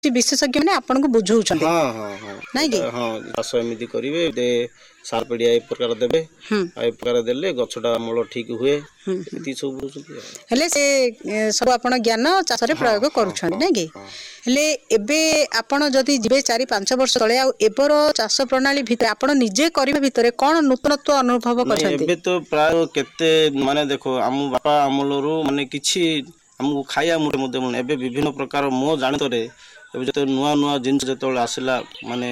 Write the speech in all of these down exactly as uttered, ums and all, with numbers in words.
विशेषज्ञ मैंने आपन को बुझाउछन्ते हाँ हाँ हाँ नहीं कि हाँ चाष एमती करेंगे दे सार पिड़िया ए प्रकार देवे ए प्रकार देले गछटा मूल ठीक हुए एती सब बुझुछन्ते हेले से सब आपण ज्ञान चाष रे प्रयोग करूछन्ते नहीं कि हेले एबे आपण जदी जिबे चार पाँच वर्ष तळे आ एबर चाष प्रणाली भितर आपण निजे करिबा भितर कोन नूतनत्व अनुभव करछन्ते एबे तो प्राय केते माने देखो हम बापा अमलरू माने किछि हमको खाया मुटे मध्य एबे विभिन्न प्रकार मो जानतरे एबे जते नुआ नुआ जिनिस जते आसला माने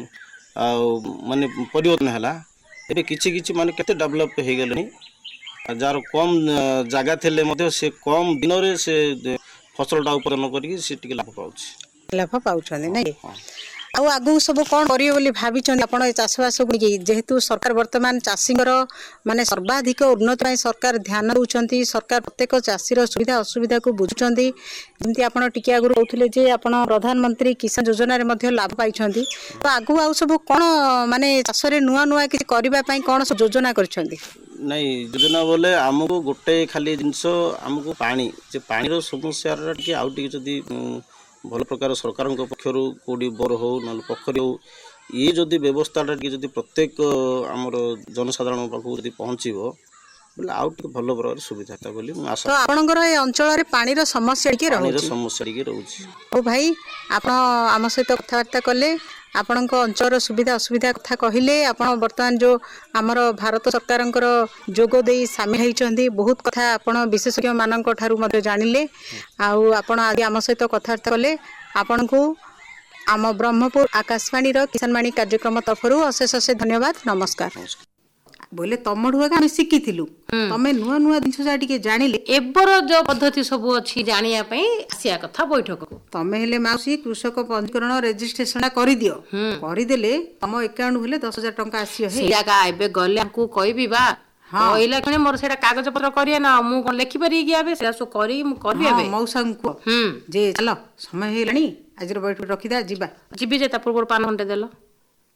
आ माने परिवर्तन हला एबे किछि किछि माने केते डेवलप हे गेलनी जार कम जगह थिले मध्य से कम दिन रे से फसलटा उत्पादन करी से टिके लाभ पाउछ लाभ पाउछने नहीं आ आगु सब कौन करियो बोली भाबिछन आपण ए चाषबास गुडी जेहेतु सरकार वर्तमान चाषींगर माने सर्वाधिक उन्नति पय सरकार ध्यान दउछंती सरकार प्रत्येक चाषीर सुविधा असुविधा को बुझुछंती जेमति आपण टिके आगु कहउथिले जे आपण प्रधानमंत्री किसान योजना रे मध्ये लाभ पाइछंती तो आगु आ सब कोन माने चाष रे नुआ नुआ किछि करिबा पय कोन योजना करछंती नहीं योजना बोले हमको गोटे खाली जिनस हमको पानी जे पानी रो समस्या टिके आउ टिके जदी भल प्रकार सरकार पक्षर कौटी बोर हो ना पोखरी हो ये जदि व्यवस्था जदि प्रत्येक आमर जनसाधारण पाखु जदि पहुँचो बोले आउ भल प्रकार सुविधा था बोली आशा तो आपनकर ए अंचल रे पानी रो समस्या टिके रहउची पानी रो समस्या टिके रहउची ओ भाई आपण आम सहित कथबार्ता कले आपण अंचल सुविधा असुविधा कथा कहले आपण वर्तमान जो आमर भारत सरकारंकर जोग देई सामिल होइचंदी बहुत कथा आपण विशेषज्ञ मानक ठारू मध्ये जानिले आउ आपण आगे आम सहित कथबार्ता कले आपण को आम ब्रह्मपुर आकाशवाणी रो किसानवाणी कार्यक्रम तरफरु अशेष अशेष धन्यवाद नमस्कार बोले तमडु हम शिखिथिलु तमे नुआ नुआ जिंस जा टिके जानिले एबर जो पद्धति सब अछि जानिया पई आसिया कथा बैठक को तमे हेले माउसी कृषक पंजीकरण रजिस्ट्रेशन करि दियो करि देले तम अकाउंट हेले दस हजार टंका आसियो हे सेगा एबे गले हमकु कहबी बा कहला खने मोर सेटा कागज पत्र करिए ना मु कोन लेखि परि कि आबे सेटा सो करी मु करबी आबे मौसा को जे चलो समय हेलानी आज बैठक रखिदा जिबा जिबी जे ता पूर्व पान घंटे देलो